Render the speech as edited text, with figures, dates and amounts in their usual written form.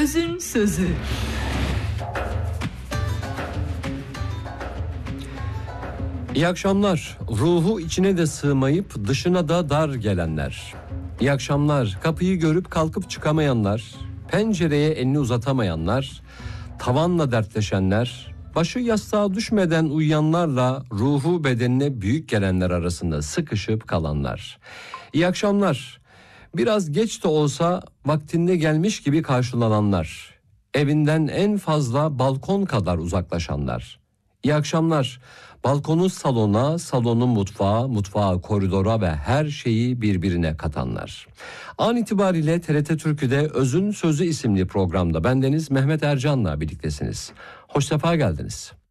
Özün sözü. İyi akşamlar. Ruhu içine de sığmayıp dışına da dar gelenler. İyi akşamlar. Kapıyı görüp kalkıp çıkamayanlar, pencereye elini uzatamayanlar, tavanla dertleşenler, başı yastığa düşmeden uyuyanlarla ruhu bedenine büyük gelenler arasında sıkışıp kalanlar. İyi akşamlar. Biraz geç de olsa vaktinde gelmiş gibi karşılananlar, evinden en fazla balkon kadar uzaklaşanlar. İyi akşamlar. Balkonu salona, salonu mutfağa, mutfağı koridora ve her şeyi birbirine katanlar. An itibariyle TRT Türkü'de Özün Sözü isimli programda bendeniz Mehmet Ercan'la birliktesiniz. Hoş sefa geldiniz.